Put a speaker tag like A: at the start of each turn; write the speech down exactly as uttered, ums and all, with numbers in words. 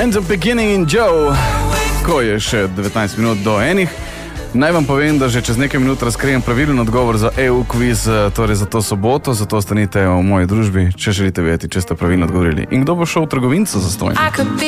A: And the beginning in Joe, ko je še devetnajst minut do enih. Naj vam povem, da že čez nekaj minut razkrijem pravilen odgovor za E U kviz, torej za to soboto, zato ostanite v moji družbi, če želite vedeti, če ste pravilno odgovorili. In kdo bo šel v trgovinco za stojno?